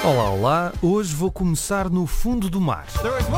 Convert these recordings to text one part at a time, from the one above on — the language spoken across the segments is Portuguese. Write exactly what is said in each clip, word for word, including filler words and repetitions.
Olá, olá, hoje vou começar no fundo do mar.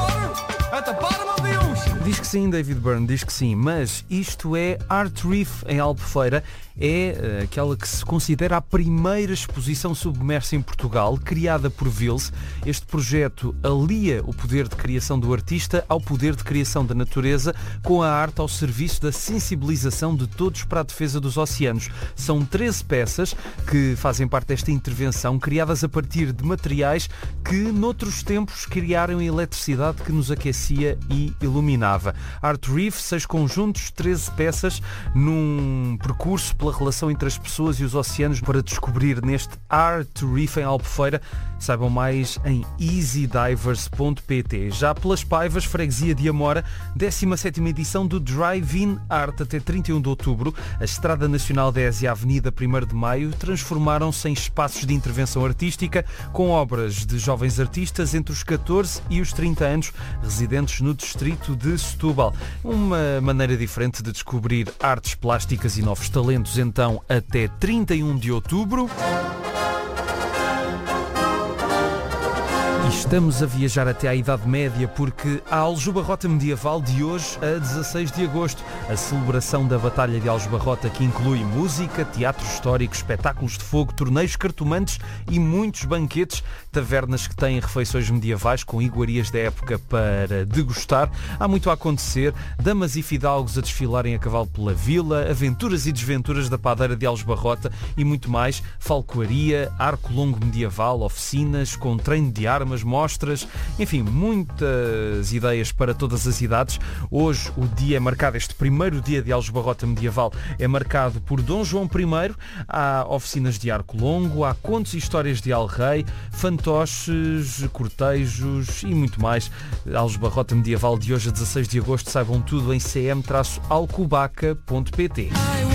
Diz que sim, David Byrne, diz que sim, mas isto é Art Reef em Albufeira. É uh, aquela que se considera a primeira exposição submersa em Portugal, criada por Vils. Este projeto alia o poder de criação do artista ao poder de criação da natureza, com a arte ao serviço da sensibilização de todos para a defesa dos oceanos. São treze peças que fazem parte desta intervenção, criadas a partir de materiais que noutros tempos criaram a eletricidade que nos aquecia e iluminava. Art Reef, seis conjuntos, treze peças, num percurso pela relação entre as pessoas e os oceanos para descobrir neste Art Reef em Albufeira. Saibam mais em easy divers ponto pt. Já pelas Paivas, freguesia de Amora, décima sétima edição do Drive-In Art até trinta e um de outubro. A Estrada Nacional dez e a Avenida primeiro de Maio transformaram-se em espaços de intervenção artística com obras de jovens artistas entre os catorze e os trinta anos, residentes no distrito de Setúbal. Uma maneira diferente de descobrir artes plásticas e novos talentos, então, até trinta e um de outubro. E estamos a viajar até à Idade Média porque a Aljubarrota Medieval de hoje a dezasseis de agosto. A celebração da Batalha de Aljubarrota, que inclui música, teatro histórico, espetáculos de fogo, torneios cartomantes e muitos banquetes, tavernas que têm refeições medievais com iguarias da época para degustar. Há muito a acontecer, damas e fidalgos a desfilarem a cavalo pela vila, aventuras e desventuras da padeira de Aljubarrota e muito mais, falcoaria, arco longo medieval, oficinas com treino de armas, mostras, enfim, muitas ideias para todas as idades. Hoje o dia é marcado, este primeiro dia de Aljubarrota Medieval é marcado por Dom João I, há oficinas de arco longo, há contos e histórias de El-Rei, fantoches, cortejos e muito mais. Aljubarrota Medieval de hoje a dezasseis de agosto, saibam tudo em c m alcobaca ponto pt.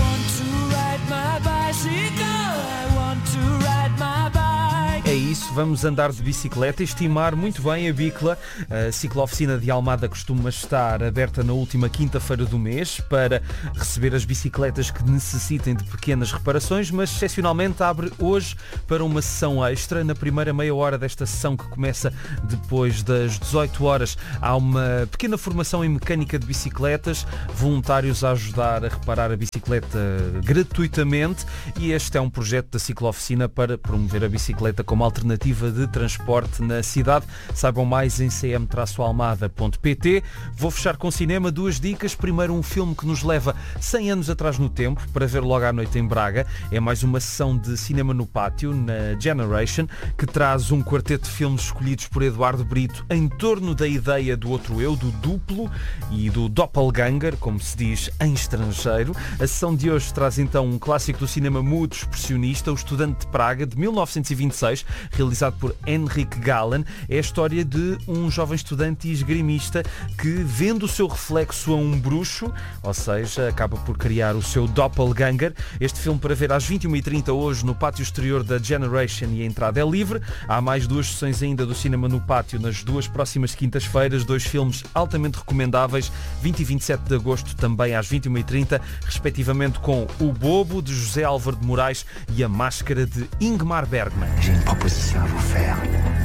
É isso, vamos andar de bicicleta e estimar muito bem a Bicla. A ciclooficina de Almada costuma estar aberta na última quinta-feira do mês para receber as bicicletas que necessitem de pequenas reparações, mas excepcionalmente abre hoje para uma sessão extra. Na primeira meia hora desta sessão, que começa depois das dezoito horas, há uma pequena formação em mecânica de bicicletas, voluntários a ajudar a reparar a bicicleta gratuitamente, e este é um projeto da ciclooficina para promover a bicicleta como alternativa de transporte na cidade. Saibam mais em c m almada ponto pt. Vou fechar com cinema, duas dicas. Primeiro, um filme que nos leva cem anos atrás no tempo, para ver logo à noite em Braga. É mais uma sessão de cinema no pátio, na Generation, que traz um quarteto de filmes escolhidos por Eduardo Brito em torno da ideia do outro eu, do duplo e do doppelganger, como se diz em estrangeiro. A sessão de hoje traz então um clássico do cinema mudo expressionista, O Estudante de Praga, de mil novecentos e vinte e seis, realizado por Henrik Galan. É a história de um jovem estudante e esgrimista que, vendo o seu reflexo a um bruxo, ou seja, acaba por criar o seu doppelganger. Este filme para ver às vinte e uma e trinta hoje no pátio exterior da Generation, e a entrada é livre. Há mais duas sessões ainda do cinema no pátio nas duas próximas quintas-feiras, dois filmes altamente recomendáveis, vinte e vinte e sete de agosto também às vinte e uma e trinta, respectivamente, com O Bobo, de José Álvaro de Moraes, e A Máscara, de Ingmar Bergman. J'ai une proposition à vous faire.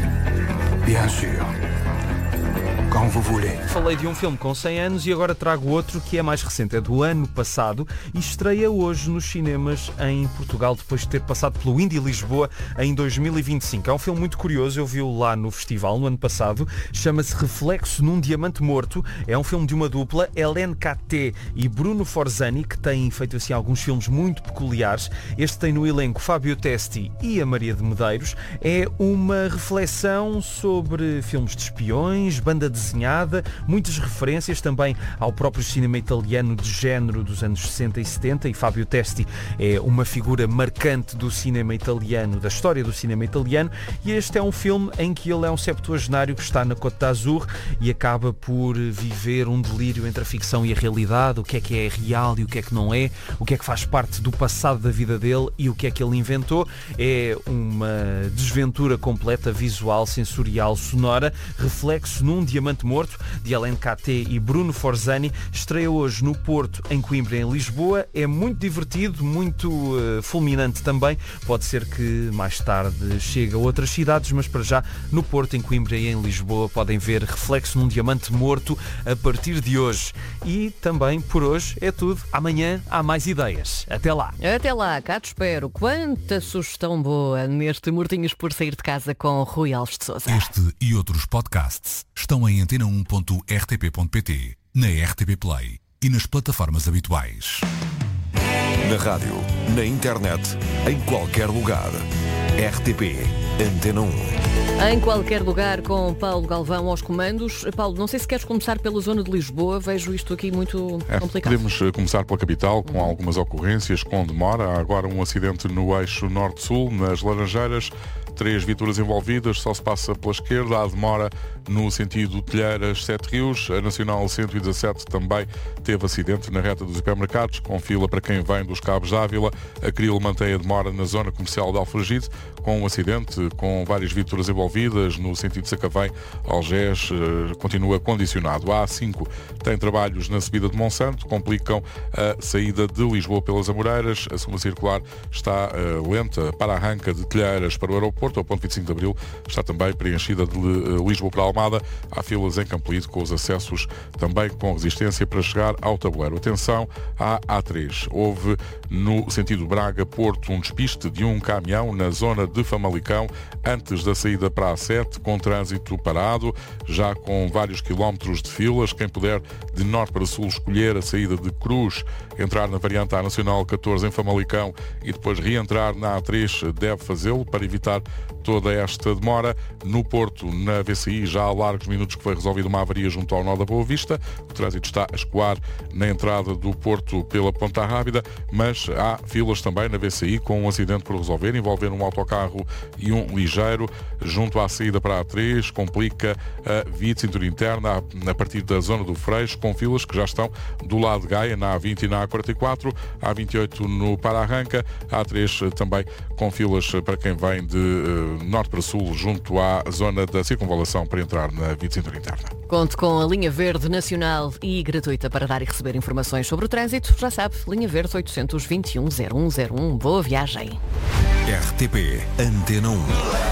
Bien sûr. Quand vous voulez. Falei de um filme com cem anos e agora trago outro que é mais recente, é do ano passado e estreia hoje nos cinemas em Portugal, depois de ter passado pelo Indy Lisboa em dois mil e vinte e cinco. É um filme muito curioso, eu vi-o lá no festival no ano passado, chama-se Reflexo num Diamante Morto. É um filme de uma dupla, Hélène Caté e Bruno Forzani, que têm feito assim alguns filmes muito peculiares. Este tem no elenco Fábio Testi e a Maria de Medeiros. É uma reflexão sobre filmes de espiões, banda desenhada, muitas referências também ao próprio cinema italiano de género dos anos sessenta e setenta, e Fábio Testi é uma figura marcante do cinema italiano, da história do cinema italiano, e este é um filme em que ele é um septuagenário que está na Côte d'Azur e acaba por viver um delírio entre a ficção e a realidade, o que é que é real e o que é que não é, o que é que faz parte do passado da vida dele e o que é que ele inventou. É uma desventura completa, visual, sensorial, sonora. Reflexo num Diamante Diamante Morto, de L N K T e Bruno Forzani. Estreia hoje no Porto, em Coimbra e em Lisboa. É muito divertido, muito uh, fulminante também. Pode ser que mais tarde chegue a outras cidades, mas para já no Porto, em Coimbra e em Lisboa podem ver Reflexo num Diamante Morto a partir de hoje. E também por hoje é tudo. Amanhã há mais ideias. Até lá. Até lá, cá te espero. Quanta sugestão boa neste Mortinhos por Sair de Casa com Rui Alves de Sousa. Este e outros podcasts estão em antena um ponto r t p ponto p t, na R T P Play e nas plataformas habituais. Na rádio, na internet, em qualquer lugar. R T P Antena um. Em qualquer lugar, com Paulo Galvão aos comandos. Paulo, não sei se queres começar pela zona de Lisboa, vejo isto aqui muito é, complicado. Podemos começar pela capital, com algumas ocorrências, com demora. Há agora um acidente no eixo norte-sul, nas Laranjeiras. Três viaturas envolvidas, só se passa pela esquerda. Há demora no sentido Telheiras, Sete Rios. A Nacional cento e dezassete também teve acidente na reta dos hipermercados, com fila para quem vem dos Cabos de Ávila. A Cril mantém a demora na zona comercial de Alfragide, com um acidente, com várias viaturas envolvidas no sentido Sacavém, Algés, continua condicionado. A A cinco tem trabalhos na subida de Monsanto, complicam a saída de Lisboa pelas Amoreiras. A segunda circular está uh, lenta para a arranca de Telheiras para o aeroporto. Ao ponto vinte e cinco de Abril está também preenchida de Lisboa para Almada. Há filas em Campolide, com os acessos também com resistência para chegar ao tabuleiro. Atenção à A três. Houve no sentido Braga-Porto um despiste de um caminhão na zona de Famalicão antes da saída para a A sete, com trânsito parado, já com vários quilómetros de filas. Quem puder de norte para sul escolher a saída de Cruz, entrar na variante A Nacional catorze em Famalicão e depois reentrar na A três, deve fazê-lo para evitar toda esta demora. No Porto, na V C I, já há largos minutos que foi resolvida uma avaria junto ao nó da Boa Vista. O trânsito está a escoar na entrada do Porto pela Ponta Rábida, mas há filas também na V C I, com um acidente por resolver, envolvendo um autocarro e um ligeiro junto à saída para a A três. Complica a via de cintura interna a partir da zona do Freixo, com filas que já estão do lado de Gaia, na A vinte e na A quarenta e quatro, A vinte e oito no Para-Arranca, A três também com filas para quem vem de uh, norte para sul, junto à zona da circunvalação para entrar na via de cintura interna. Conte com a linha verde nacional e gratuita para dar e receber informações sobre o trânsito. Já sabe, linha verde oitocentos e vinte e um zero um zero um. Boa viagem. R T P Antena um.